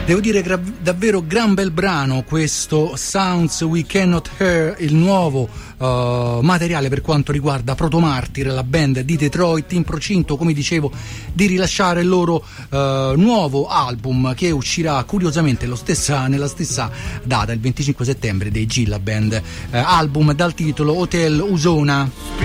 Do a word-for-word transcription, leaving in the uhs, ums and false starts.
Devo dire gra- davvero gran bel brano questo Sounds We Cannot Hear, il nuovo uh, materiale per quanto riguarda Proto Martyr, la band di Detroit, in procinto, come dicevo, di rilasciare il loro uh, nuovo album, che uscirà curiosamente lo stessa, nella stessa data, il venticinque settembre, dei Gilla Band, uh, album dal titolo Hotel Usona.